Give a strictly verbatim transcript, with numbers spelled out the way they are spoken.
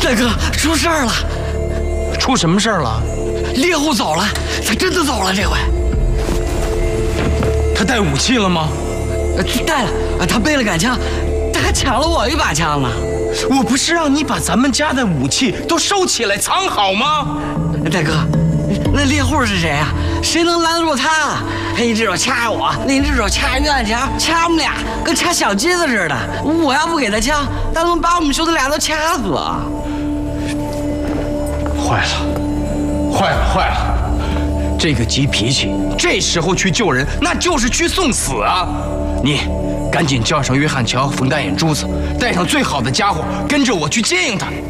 大哥，出事儿了！ 出什么事儿了？ 猎户走了，他真的走了，这回。 他带武器了吗？ 带了，他背了杆枪，他还抢了我一把枪呢。 我不是让你把咱们家的武器都收起来藏好吗？ 大哥，那猎户是谁啊？谁能拦得住他啊？他一只手掐我，另一只手掐鱼案条，掐我们俩跟掐小鸡子似的。我要不给他枪，他能把我们兄弟俩都掐死了。 坏了，坏了，坏了！这个急脾气，这时候去救人，那就是去送死啊！你赶紧叫上约翰乔、冯大眼珠子，带上最好的家伙，跟着我去接应他。